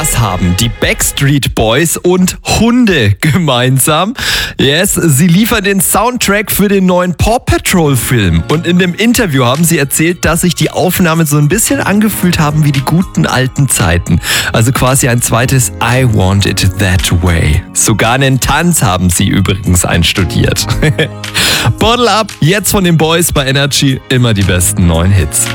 Was haben die Backstreet Boys und Hunde gemeinsam? Yes, sie liefern den Soundtrack für den neuen Paw Patrol Film. Und in dem Interview haben sie erzählt, dass sich die Aufnahmen so ein bisschen angefühlt haben wie die guten alten Zeiten. Also quasi ein zweites I Want It That Way. Sogar einen Tanz haben sie übrigens einstudiert. Bottle Up, jetzt von den Boys bei Energy, immer die besten neuen Hits.